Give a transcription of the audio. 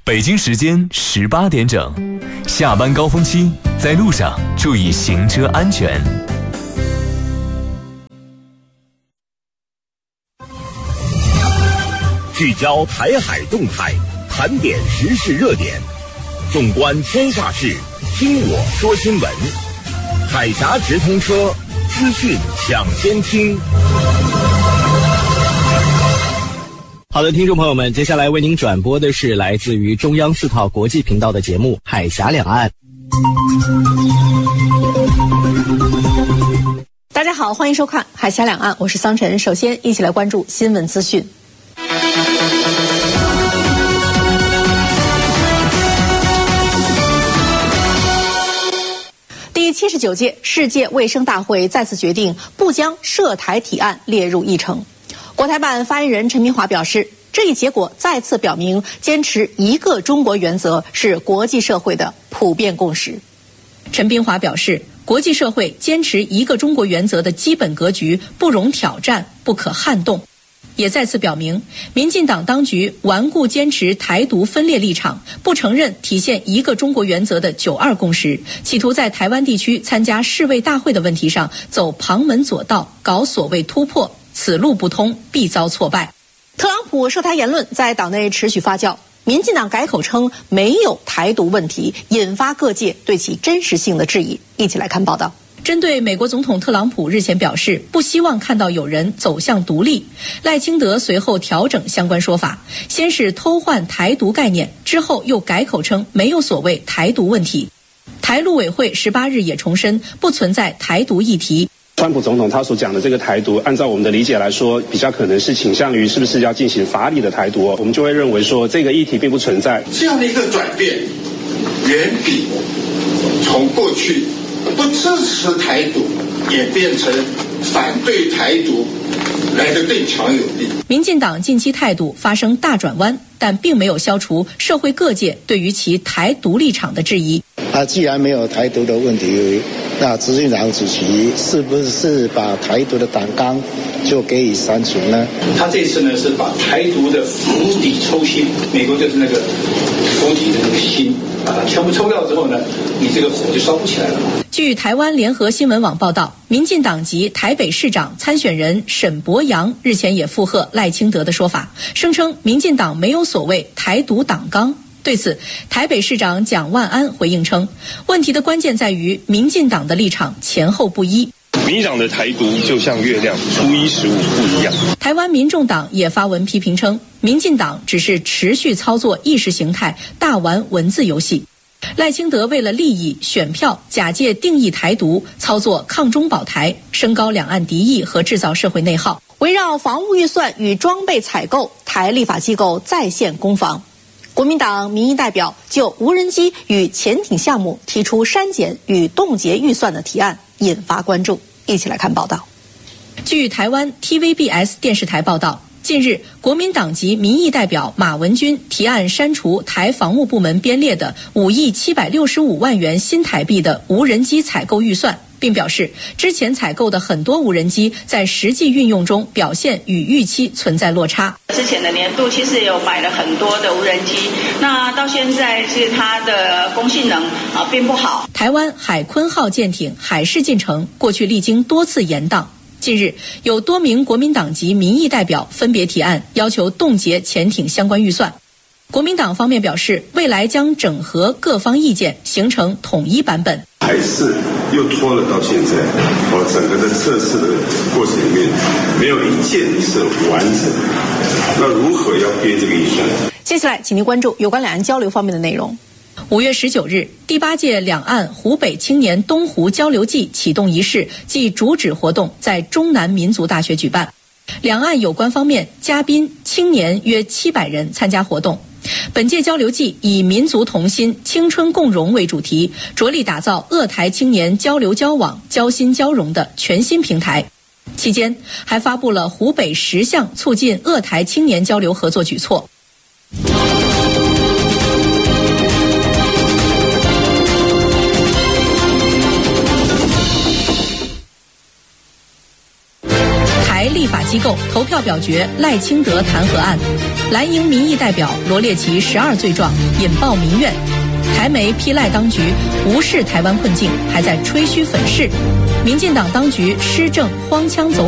北京时间18点整，下班高峰期，在路上注意行车安全。 聚焦台海动态，盘点时事热点，纵观天下事，听我说新闻。海峡直通车，资讯抢先听。 好的，听众朋友们，接下来为您转播的是来自于中央4套国际频道的节目《海峡两岸》。 大家好，欢迎收看《海峡两岸》，我是桑晨。首先，一起来关注新闻资讯。第79届世界卫生大会再次决定不将涉台提案列入议程。国台办发言人陈明华表示，这一结果再次表明，坚持一个中国原则是国际社会的普遍共识。陈明华表示，国际社会坚持一个中国原则的基本格局不容挑战，不可撼动。也再次表明，民进党当局顽固坚持台独分裂立场，不承认体现一个中国原则的9·2共识，企图在台湾地区参加世卫大会的问题上走旁门左道，搞所谓突破，此路不通，必遭挫败。特朗普涉台言论在党内持续发酵，民进党改口称没有台独问题，引发各界对其真实性的质疑。一起来看报道。针对美国总统特朗普日前表示不希望看到有人走向独立，赖清德随后调整相关说法，先是偷换台独概念，之后又改口称没有所谓台独问题。台陆委会18日也重申不存在台独议题。 川普总统他所讲的这个台独，按照我们的理解来说，比较可能是倾向于是不是要进行法理的台独，我们就会认为说这个议题并不存在。 这样的一个转变，远比从过去不支持台独演变成反对台独来得更强有力。 民进党近期态度发生大转弯，但并没有消除社会各界对于其台独立场的质疑。 既然没有台独的问题，那执行长主席是不是把台独的党纲就给予删除呢？ 他这次呢是把台独的釜底抽薪，美国就是那个釜底的那个薪，把它全部抽掉之后呢，你这个火就烧不起来了。 据台湾联合新闻网报道，民进党籍台北市长参选人沈伯洋日前也附和赖清德的说法，声称民进党没有所谓台独党纲。对此，台北市长蒋万安回应称，问题的关键在于民进党的立场前后不一。 民进党的台独就像月亮，初一十五不一样。 台湾民众党也发文批评称，民进党只是持续操作意识形态，大玩文字游戏。赖清德为了利益选票，假借定义台独，操作抗中保台，升高两岸敌意和制造社会内耗。围绕防务预算与装备采购，台立法机构再现攻防。国民党民意代表就无人机与潜艇项目提出删减与冻结预算的提案，引发关注。一起来看报道。据台湾 TVBS 电视台报道，近日国民党籍民意代表马文君提案删除台防务部门编列的5亿765万元新台币的无人机采购预算，并表示之前采购的很多无人机在实际运用中表现与预期存在落差。 之前的年度其实也有买了很多的无人机，那到现在是它的公信能并不好。 台湾海鲲号舰艇海事进程过去历经多次延宕，近日有多名国民党籍民意代表分别提案，要求冻结潜艇相关预算。国民党方面表示，未来将整合各方意见，形成统一版本。 还是又拖了到现在，整个的测试的过程里面没有一件是完整的，那如何要编这个预算？ 接下来请您关注有关两岸交流方面的内容。5月19日，第8届两岸湖北青年东湖交流季启动仪式暨主旨活动在中南民族大学举办，两岸有关方面嘉宾青年约700人参加活动。本届交流季以民族同心、青春共融为主题，着力打造鄂台青年交流交往、交心交融的全新平台。期间还发布了湖北10项促进鄂台青年交流合作举措。台立法机构投票表决赖清德弹劾案，蓝营民意代表罗列其12罪状，引爆民怨。台媒批赖当局无视台湾困境，还在吹嘘粉饰。民进党当局施政荒腔走